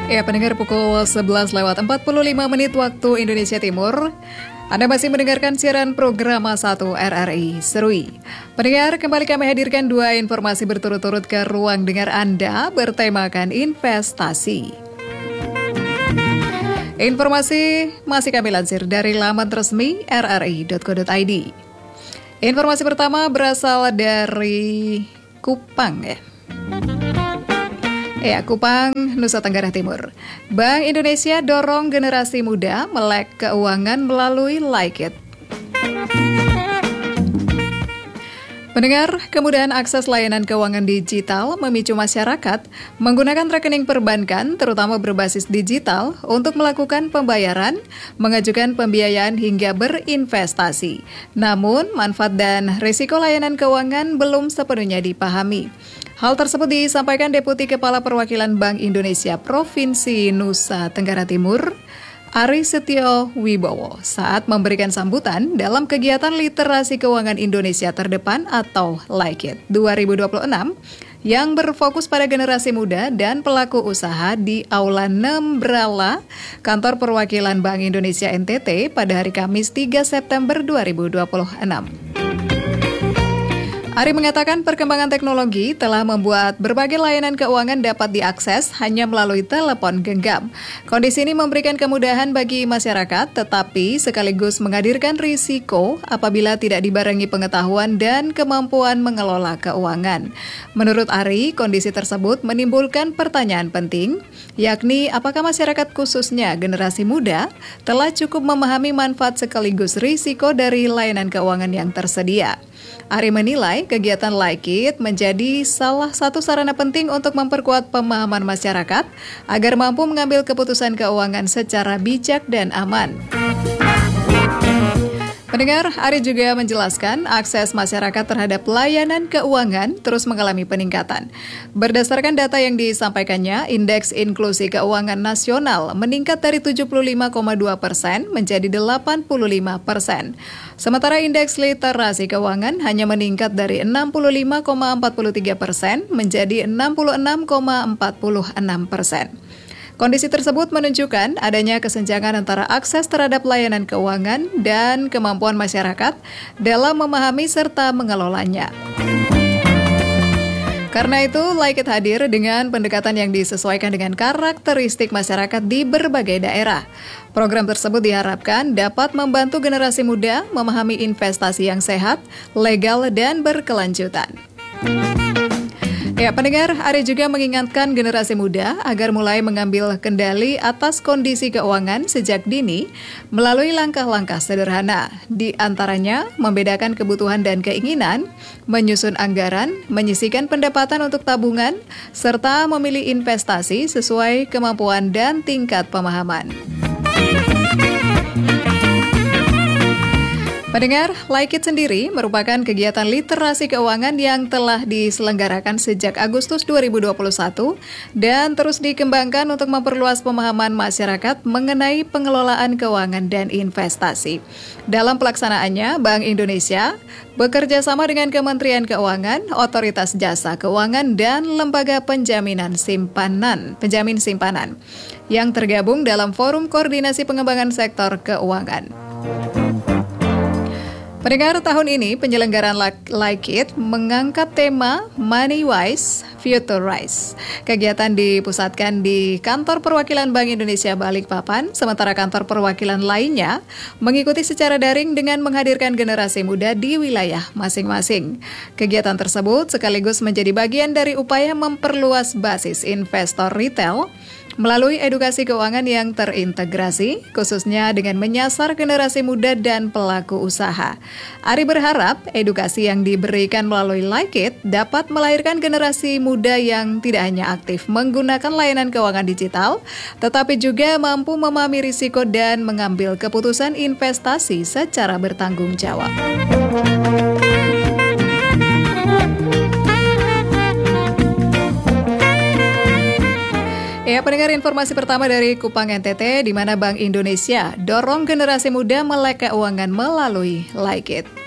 Ya, pendengar pukul 11:45 waktu Indonesia Timur. Anda masih mendengarkan siaran program A1 RRI Serui. Pendengar, kembali kami hadirkan dua informasi berturut-turut ke ruang dengar Anda bertemakan investasi. Informasi masih kami lansir dari laman resmi rri.co.id. Informasi pertama berasal dari Kupang Kupang, Nusa Tenggara Timur. Bank Indonesia dorong generasi muda melek keuangan melalui Like It. Pendengar, kemudahan akses layanan keuangan digital memicu masyarakat menggunakan rekening perbankan, terutama berbasis digital, untuk melakukan pembayaran, mengajukan pembiayaan hingga berinvestasi. Namun, manfaat dan risiko layanan keuangan belum sepenuhnya dipahami. Hal tersebut disampaikan Deputi Kepala Perwakilan Bank Indonesia Provinsi Nusa Tenggara Timur, Ari Setio Wibowo, saat memberikan sambutan dalam kegiatan Literasi Keuangan Indonesia Terdepan atau Like It 2026 yang berfokus pada generasi muda dan pelaku usaha di Aula Nembrala, Kantor Perwakilan Bank Indonesia NTT pada hari Kamis 3 September 2026. Ari mengatakan perkembangan teknologi telah membuat berbagai layanan keuangan dapat diakses hanya melalui telepon genggam. Kondisi ini memberikan kemudahan bagi masyarakat, tetapi sekaligus menghadirkan risiko apabila tidak dibarengi pengetahuan dan kemampuan mengelola keuangan. Menurut Ari, kondisi tersebut menimbulkan pertanyaan penting, yakni apakah masyarakat khususnya generasi muda telah cukup memahami manfaat sekaligus risiko dari layanan keuangan yang tersedia. Ari menilai kegiatan Like It menjadi salah satu sarana penting untuk memperkuat pemahaman masyarakat agar mampu mengambil keputusan keuangan secara bijak dan aman. Pendengar, Ari juga menjelaskan akses masyarakat terhadap layanan keuangan terus mengalami peningkatan. Berdasarkan data yang disampaikannya, Indeks Inklusi Keuangan Nasional meningkat dari 75,2% menjadi 85%. Sementara Indeks Literasi Keuangan hanya meningkat dari 65,43% menjadi 66,46%. Kondisi tersebut menunjukkan adanya kesenjangan antara akses terhadap layanan keuangan dan kemampuan masyarakat dalam memahami serta mengelolanya. Karena itu, Like It hadir dengan pendekatan yang disesuaikan dengan karakteristik masyarakat di berbagai daerah. Program tersebut diharapkan dapat membantu generasi muda memahami investasi yang sehat, legal, dan berkelanjutan. Ya, pendengar, Ari juga mengingatkan generasi muda agar mulai mengambil kendali atas kondisi keuangan sejak dini melalui langkah-langkah sederhana, di antaranya membedakan kebutuhan dan keinginan, menyusun anggaran, menyisihkan pendapatan untuk tabungan, serta memilih investasi sesuai kemampuan dan tingkat pemahaman. Pendengar, Like It sendiri merupakan kegiatan literasi keuangan yang telah diselenggarakan sejak Agustus 2021 dan terus dikembangkan untuk memperluas pemahaman masyarakat mengenai pengelolaan keuangan dan investasi. Dalam pelaksanaannya, Bank Indonesia bekerja sama dengan Kementerian Keuangan, Otoritas Jasa Keuangan, dan Lembaga Penjamin Simpanan yang tergabung dalam Forum Koordinasi Pengembangan Sektor Keuangan. Pendengar, tahun ini penyelenggaraan Like It mengangkat tema Money Wise, Future Rise. Kegiatan dipusatkan di Kantor Perwakilan Bank Indonesia Balikpapan, sementara kantor perwakilan lainnya mengikuti secara daring dengan menghadirkan generasi muda di wilayah masing-masing. Kegiatan tersebut sekaligus menjadi bagian dari upaya memperluas basis investor retail melalui edukasi keuangan yang terintegrasi, khususnya dengan menyasar generasi muda dan pelaku usaha. Ari berharap edukasi yang diberikan melalui Like It dapat melahirkan generasi muda yang tidak hanya aktif menggunakan layanan keuangan digital, tetapi juga mampu memahami risiko dan mengambil keputusan investasi secara bertanggung jawab. Ya, pendengar, informasi pertama dari Kupang NTT, di mana Bank Indonesia dorong generasi muda melek keuangan melalui Like It.